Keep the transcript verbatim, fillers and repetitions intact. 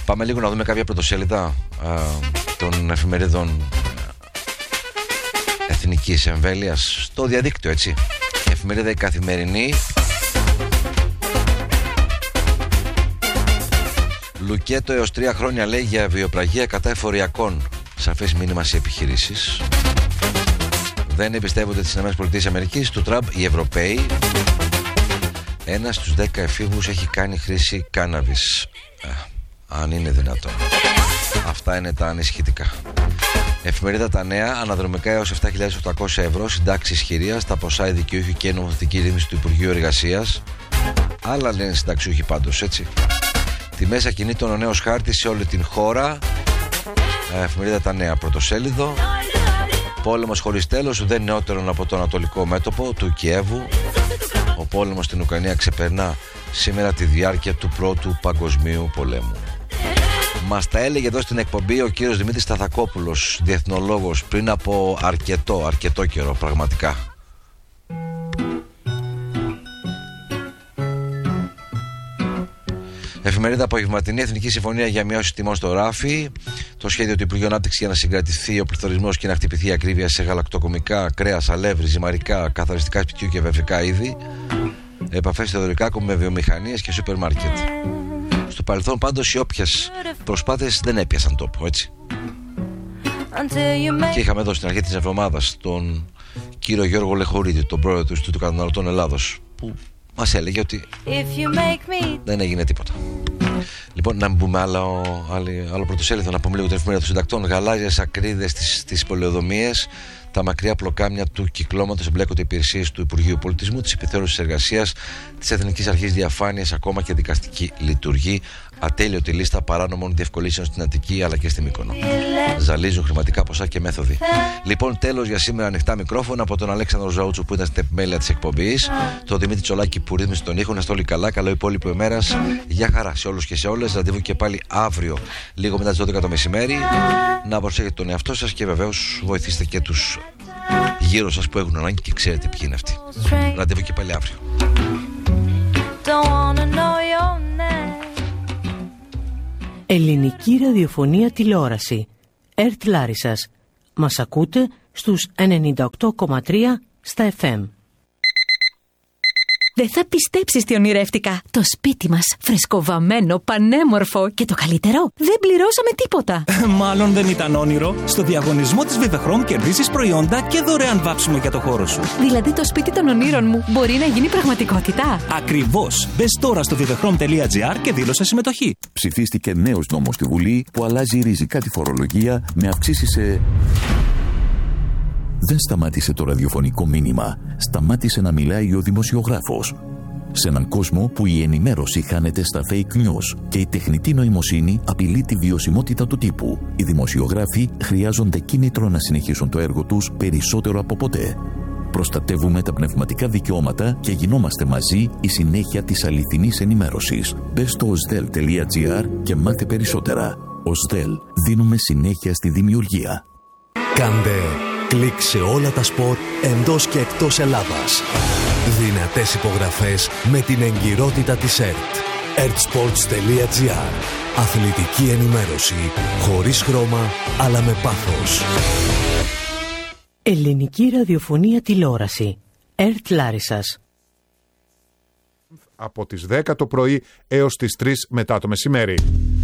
Πάμε λίγο να δούμε κάποια πρωτοσέλιδα α, των εφημερίδων εθνικής εμβέλειας στο διαδίκτυο, έτσι. Η εφημερίδα Η Καθημερινή. Λουκέτο έως τρία χρόνια λέει για βιοπραγία κατά εφοριακών. Σαφές μήνυμα σε επιχειρήσεις. Δεν εμπιστεύονται τις ΗΠΑ του Τραμπ οι Ευρωπαίοι. Ένας στους δέκα εφήβους έχει κάνει χρήση κάναβης. Ε, αν είναι δυνατόν. Αυτά είναι τα ανησυχητικά. Εφημερίδα Τα Νέα. Αναδρομικά έως επτά χιλιάδες οκτακόσια ευρώ. Συντάξει ισχυρία. Στα ποσά η δικαιούχοι και η νομοθετική ρύθμιση του Υπουργείου Εργασίας. Άλλα λένε συνταξιούχοι πάντως, έτσι. Τιμές ακινήτων ο νέος χάρτης σε όλη την χώρα. Εφημερίδα Τα Νέα, πρωτοσέλιδο. Πόλεμος χωρίς τέλος, δεν νεότερον από το ανατολικό μέτωπο του Κιέβου. Ο πόλεμος στην Ουκρανία ξεπερνά σήμερα τη διάρκεια του Πρώτου Παγκοσμίου Πολέμου. Μας τα έλεγε εδώ στην εκπομπή ο κύριος Δημήτρης Σταθακόπουλος, διεθνολόγος, πριν από αρκετό, αρκετό καιρό πραγματικά. Εφημερίδα Απογευματινή. Εθνική Συμφωνία για μειώσει τιμών στο ράφι. Το σχέδιο του Υπουργείου Ανάπτυξης για να συγκρατηθεί ο πληθωρισμός και να χτυπηθεί η ακρίβεια σε γαλακτοκομικά, κρέας, αλεύρι, ζυμαρικά, καθαριστικά σπιτιού και βευρικά είδη. Επαφές Θεοδωρικάκου με βιομηχανίες και σούπερ μάρκετ. Στο παρελθόν πάντως οι όποιες προσπάθειες δεν έπιασαν τόπο, έτσι. Και είχαμε εδώ στην αρχή της εβδομάδας τον κύριο Γιώργο Λεχορίδη, τον πρόεδρο του Ινστιτούτου Καταναλωτών Ελλάδος, που μας έλεγε ότι δεν έγινε τίποτα. Λοιπόν, να μην πούμε άλλο, άλλο, άλλο πρωτοσέλιδο, να πούμε λίγο την εφημερίδα των συντακτών. Γαλάζιες ακρίδες στις, στις πολεοδομίες, τα μακριά πλοκάμια του κυκλώματος, εμπλέκονται υπηρεσίες του Υπουργείου Πολιτισμού, της Επιθεώρησης Εργασίας, της Εθνικής Αρχής Διαφάνειας, ακόμα και δικαστική λειτουργεί. Ατέλειωτη λίστα παράνομων διευκολύνσεων στην Αττική αλλά και στη Μύκονο. Ζαλίζουν χρηματικά ποσά και μέθοδοι. Λοιπόν, τέλος για σήμερα ανοιχτά μικρόφωνα από τον Αλέξανδρο Ζαούτσου που ήταν στην επιμέλεια της εκπομπής, τον Δημήτρη Τσολάκη που ρύθμισε τον ήχο. Να είστε όλοι καλά, καλό υπόλοιπο ημέρας. Γεια χαρά σε όλους και σε όλες. Ραντεβού και πάλι αύριο, λίγο μετά τις δώδεκα το μεσημέρι. Να προσέχετε τον εαυτό σας και βεβαίως βοηθήστε και τους γύρω σας που έχουν ανάγκη και ξέρετε ποιοι είναι αυτοί. Ραντεβού και πάλι αύριο. Ελληνική ραδιοφωνία τηλεόραση. ΕΡΤ Λάρισσας. Μας ακούτε στους ενενήντα οκτώ κόμμα τρία στα εφ εμ. Δεν θα πιστέψεις τι ονειρεύτηκα. Το σπίτι μας, φρεσκοβαμμένο, πανέμορφο και το καλύτερο, δεν πληρώσαμε τίποτα. Μάλλον δεν ήταν όνειρο. Στο διαγωνισμό της Vivechrom κερδίζεις προϊόντα και δωρεάν βάψιμο για το χώρο σου. Δηλαδή το σπίτι των ονείρων μου μπορεί να γίνει πραγματικότητα. Ακριβώς. Μπες τώρα στο vivechrom τελεία gr και δήλωσε συμμετοχή. Ψηφίστηκε νέος νόμος στη Βουλή που αλλάζει ριζικά τη φορολογία με αυξήσεις σε... Δεν σταμάτησε το ραδιοφωνικό μήνυμα. Σταμάτησε να μιλάει ο δημοσιογράφος. Σε έναν κόσμο που η ενημέρωση χάνεται στα fake news και η τεχνητή νοημοσύνη απειλεί τη βιωσιμότητα του τύπου, οι δημοσιογράφοι χρειάζονται κίνητρο να συνεχίσουν το έργο τους περισσότερο από ποτέ. Προστατεύουμε τα πνευματικά δικαιώματα και γινόμαστε μαζί η συνέχεια της αληθινής ενημέρωσης. Μπες στο osdel τελεία gr και μάθε περισσότερα. Osdel, δίνουμε συνέχεια στη δημιουργία. Κάντε κλικ σε όλα τα σπορ εντός και εκτός Ελλάδας. Δυνατές υπογραφές με την εγκυρότητα της ΕΡΤ. ερτ-σπορτς τελεία gr. Αθλητική ενημέρωση χωρίς χρώμα αλλά με πάθος. Ελληνική ραδιοφωνία τηλεόραση. ΕΡΤ Λάρισσας. Από τις δέκα το πρωί έως τις τρεις μετά το μεσημέρι.